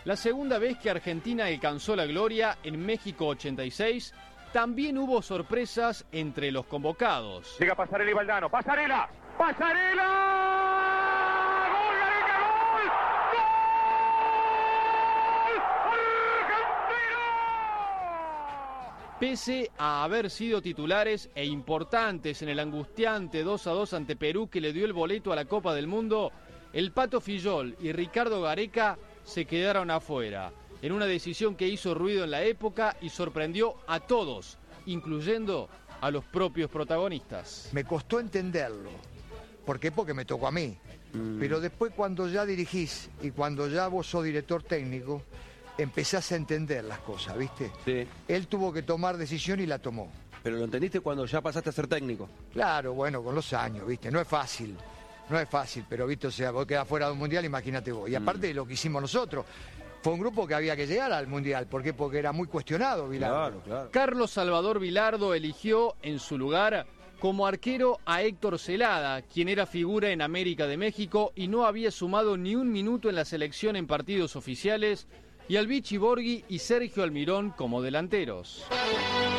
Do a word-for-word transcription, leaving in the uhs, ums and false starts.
La segunda vez que Argentina alcanzó la gloria, en México ochenta y seis, también hubo sorpresas entre los convocados. Llega Pasarela y Valdano. ¡Pasarela! ¡Pasarela! ¡Gol, Gareca, gol! ¡Gol! ¡Argentina! Pese a haber sido titulares e importantes en el angustiante dos a dos ante Perú que le dio el boleto a la Copa del Mundo, el Pato Fillol y Ricardo Gareca se quedaron afuera, en una decisión que hizo ruido en la época y sorprendió a todos, incluyendo a los propios protagonistas. Me costó entenderlo. ¿Por qué? Porque me tocó a mí. Mm. Pero después, cuando ya dirigís y cuando ya vos sos director técnico, empezás a entender las cosas, ¿viste? Sí. Él tuvo que tomar decisión y la tomó. Pero lo entendiste cuando ya pasaste a ser técnico. Claro, bueno, con los años, ¿viste? No es fácil. No es fácil, pero, ¿viste? O sea, vos quedás fuera de un mundial, imagínate vos. Y aparte de lo que hicimos nosotros, fue un grupo que había que llegar al mundial. ¿Por qué? Porque era muy cuestionado, Bilardo. Claro, claro. Carlos Salvador Bilardo eligió en su lugar como arquero a Héctor Celada, quien era figura en América de México y no había sumado ni un minuto en la selección en partidos oficiales, y al Vichy Borghi y Sergio Almirón como delanteros.